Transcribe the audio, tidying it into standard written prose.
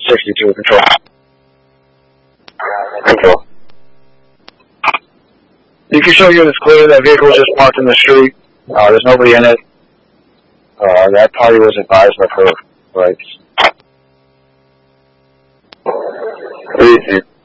62, control. Control. You can show units clear. That vehicle was just parked in the street. There's nobody in it. That party was advised of her rights. What do you see?